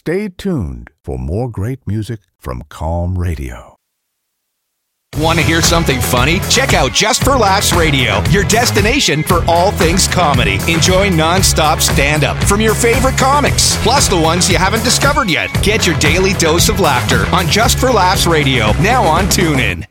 Stay tuned for more great music from Calm Radio. Want to hear something funny? Check out Just for Laughs Radio, your destination for all things comedy. Enjoy non-stop stand-up from your favorite comics, plus the ones you haven't discovered yet. Get your daily dose of laughter on Just for Laughs Radio, now on TuneIn.